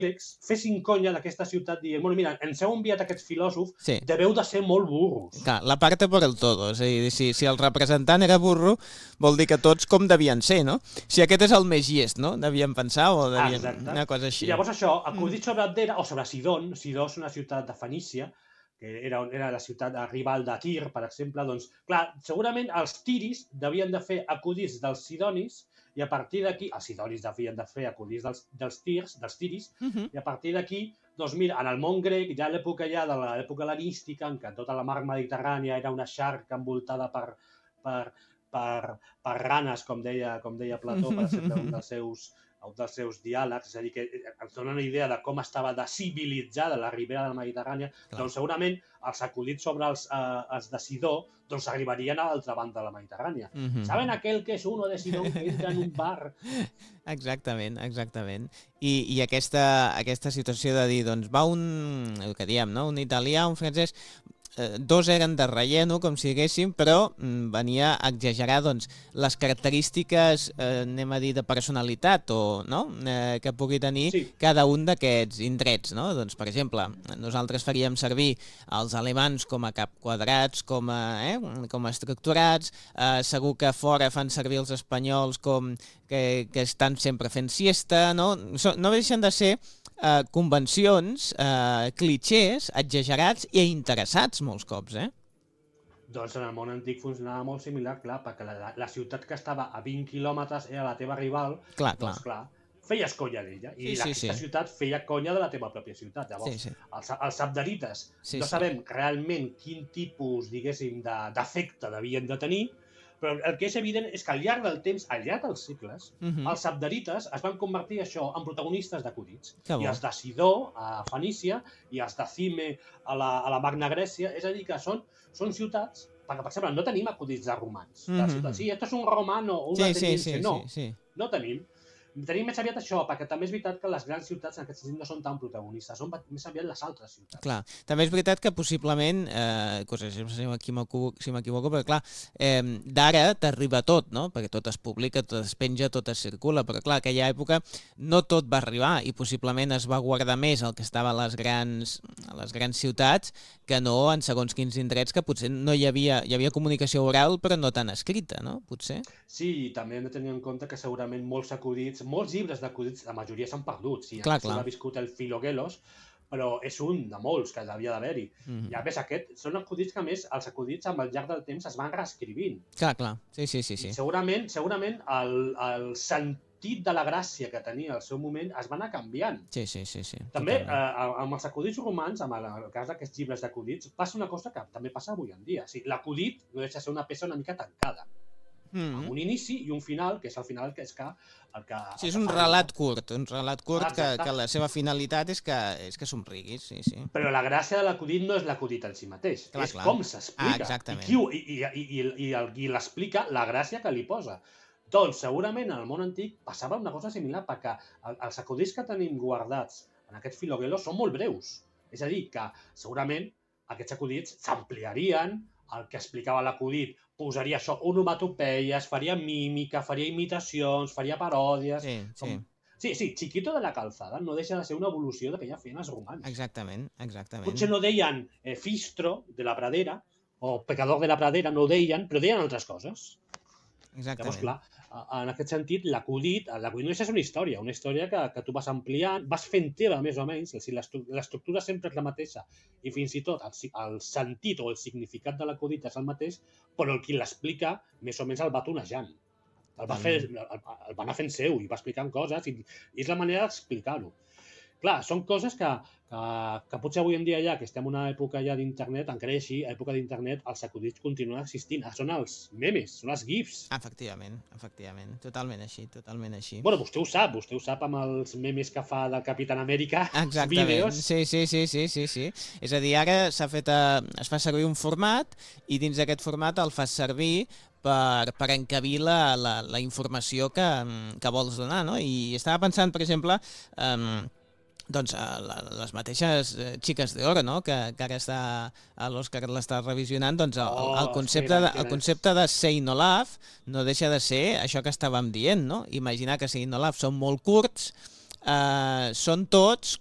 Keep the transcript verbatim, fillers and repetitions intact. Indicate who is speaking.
Speaker 1: grecs fessin conya d'aquesta ciutat dient, bueno, mira, ens heu enviat aquest filòsof,
Speaker 2: Sí.
Speaker 1: deveu de ser molt burros.
Speaker 2: Clar, la parte por el todo, és a dir, si, si el representant era burro, vol dir que tots com devien ser, no? Si aquest és el més llest, no? Devien pensar o devien...
Speaker 1: Exacte.
Speaker 2: Una cosa així.
Speaker 1: I llavors això, acudit sobre Abdera, o sobre Sidon, Sidó és una ciutat de Fenícia, que era, era la ciutat rival de Tir, per exemple, doncs, clar, segurament els tiris devien de fer acudits dels sidonis, i a partir d'aquí, els sidonis devien de fer acudits dels, dels tirs, dels tiris,
Speaker 2: Uh -huh.
Speaker 1: i a partir d'aquí, doncs mira, en el món grec, ja a l'època ja de l'època hel·lenística, en què tota la mar Mediterrània era una xarca envoltada per, per, per, per ranes, com deia, com deia Plató, per exemple, un dels seus un dels seus diàlegs, és a dir, que ens dona una idea de com estava descivilitzada la ribera de la Mediterrània, clar. Doncs segurament els acudits sobre els, eh, els de Sidó doncs arribarien a l'altra banda de la Mediterrània. Uh -huh. ¿Saben aquel que és uno de Sidó que entra en un bar?
Speaker 2: Exactament, exactament. I, i aquesta, aquesta situació de dir, doncs va un, el que diem, no? Un italià, un francès... Eh, dos eren de relleno, com si diguéssim, però mm, venia a exagerar doncs, les característiques, eh, anem a dir, de personalitat o, no? eh, que pugui tenir sí. cada un d'aquests indrets. No? Doncs, per exemple, nosaltres faríem servir els alemans com a cap quadrats, com a, eh, com a estructurats, eh, segur que fora fan servir els espanyols com que, que estan sempre fent siesta, no? So, no deixen de ser Uh, convencions, uh, clichés, exagerats i interessats molts cops, eh?
Speaker 1: Doncs en el món antic funcionava molt similar, clar, perquè la, la, la ciutat que estava a vint quilòmetres era la teva rival,
Speaker 2: clar,
Speaker 1: doncs clar, feies conya d'ella, i
Speaker 2: sí,
Speaker 1: aquesta
Speaker 2: sí, sí.
Speaker 1: ciutat feia conya de la teva pròpia ciutat. Llavors, sí, sí. els, els abderites sí, no sabem sí. realment quin tipus, diguéssim, d'efecte de, devien de tenir, però el que és evident és que al llarg del temps, al llarg dels segles, uh -huh. els abderites es van convertir això en protagonistes d'acudits. I els de Sidó, a Fenícia, i els de Cime, a la, a la Magna Grècia, és a dir, que són, són ciutats, perquè, per exemple, no tenim acudits de romans. Uh -huh. De ciutats, sí, esto es un romano o un
Speaker 2: sí,
Speaker 1: ateniense,
Speaker 2: sí, sí,
Speaker 1: no,
Speaker 2: sí, sí.
Speaker 1: no tenim. Tenim més aviat això, perquè també és veritat que les grans ciutats en aquest sentit no són tan protagonistes, són més aviat les altres ciutats.
Speaker 2: Clar, també és veritat que possiblement, eh, si m'equivoco, si m'equivoco, perquè clar, eh, d'ara t'arriba tot, no? Perquè tot es publica, tot es penja, tot es circula, però clar, aquella època no tot va arribar i possiblement es va guardar més el que estava a les grans, a les grans ciutats que no en segons quins indrets que potser no hi havia, hi havia comunicació oral però no tan escrita, no? Potser.
Speaker 1: Sí, i també hem de tenir en compte que segurament molts acudits, molts llibres d'acudits, la majoria s'han perdut. Sí,
Speaker 2: clar, clar.
Speaker 1: Ha viscut el Filogelos, però és un de molts que havia d'haver-hi. Mm -hmm. Ja ves, aquest, són acudits que, a més, els acudits amb el llarg del temps es van reescrivint.
Speaker 2: Clar, clar, sí, sí, sí. sí.
Speaker 1: I segurament, segurament el, el sentit de la gràcia que tenia al seu moment es va anar canviant.
Speaker 2: Sí, sí, sí. sí
Speaker 1: també, eh, amb els acudits romans, amb el, el cas d'aquests llibres d'acudits, passa una cosa que també passa avui en dia. O sigui, l'acudit no deixa de ser una peça una mica tancada. Mm-hmm. Amb un inici i un final, que és el final que és que... El que
Speaker 2: sí, és un relat curt, un relat curt que, que la seva finalitat és que, és que somriguis, sí, sí.
Speaker 1: Però la gràcia de l'acudit no és l'acudit en si mateix, clar, és clar. com s'explica.
Speaker 2: Ah, exactament.
Speaker 1: I, i, i, i, i el qui l'explica, la gràcia que li posa. Doncs segurament al món antic passava una cosa similar, perquè els acudits que tenim guardats en aquests Filogelos són molt breus. És a dir, que segurament aquests acudits s'ampliarien, el que explicava l'acudit posaria això, onomatopeies, faria mímica, faria imitacions, faria paròdies...
Speaker 2: Sí,
Speaker 1: com...
Speaker 2: sí.
Speaker 1: Sí, sí, Chiquito de la Calzada no deixa de ser una evolució del que ja feien els romans.
Speaker 2: Exactament, exactament.
Speaker 1: Potser no deien eh, Fistro de la Pradera o Pecador de la Pradera, no ho deien, però deien altres coses.
Speaker 2: Exactament.
Speaker 1: Llavors, clar, en aquest sentit, l'acudit, l'acudit no és una història, una història que, que tu vas ampliant, vas fent teva més o menys, si l'estructura sempre és la mateixa i fins i tot el, el sentit o el significat de l'acudit és el mateix, però el qui l'explica més o menys el va tonejant. El va, fer, el, el va anar fent seu i va explicant coses i, i és la manera d'explicar-ho. Clar, són coses que, que, que potser avui en dia ja, que estem en una època ja d'internet, encara així, a època d'internet, els acudits continuen existint. Són els memes, són els gifs.
Speaker 2: Efectivament, efectivament. Totalment així, totalment així.
Speaker 1: Bueno, vostè ho sap, vostè ho sap amb els memes que fa del Capitán Amèrica.
Speaker 2: Exactament,
Speaker 1: vídeos.
Speaker 2: sí, sí, sí, sí, sí, sí. És a dir, ara s'ha fet, a, es fa servir un format i dins d'aquest format el fas servir per, per encabir la, la, la informació que, que vols donar, no? I estava pensant, per exemple, um, doncs les mateixes Xiques d'Oro, no? que, que ara està a l'Òscar l'està revisionant, doncs el,
Speaker 1: oh,
Speaker 2: el, concepte de, el concepte de Say No Love no deixa de ser això que estàvem dient, no? Imaginar que Say No Love són molt curts, eh, són tots